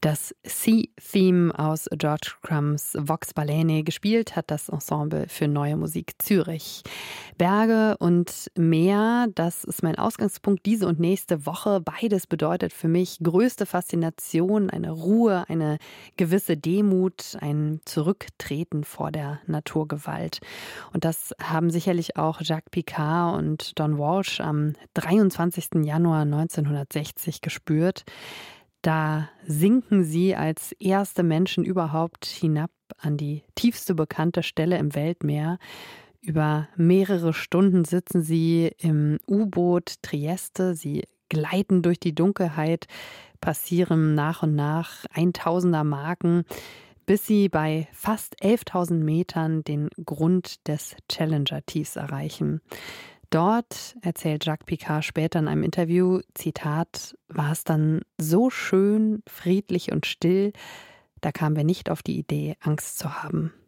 Das Sea-Theme aus George Crumbs Vox Balene gespielt hat das Ensemble für Neue Musik Zürich. Berge und Meer, das ist mein Ausgangspunkt diese und nächste Woche. Beides bedeutet für mich größte Faszination, eine Ruhe, eine gewisse Demut, ein Zurücktreten vor der Naturgewalt. Und das haben sicherlich auch Jacques Picard und Don Walsh am 23. Januar 1960 gespürt. Da sinken sie als erste Menschen überhaupt hinab an die tiefste bekannte Stelle im Weltmeer. Über mehrere Stunden sitzen sie im U-Boot Trieste. Sie gleiten durch die Dunkelheit, passieren nach und nach 1000er Marken, bis sie bei fast 11.000 Metern den Grund des Challenger-Tiefs erreichen. Dort, erzählt Jacques Picard später in einem Interview, Zitat, war es dann so schön, friedlich und still, da kamen wir nicht auf die Idee, Angst zu haben.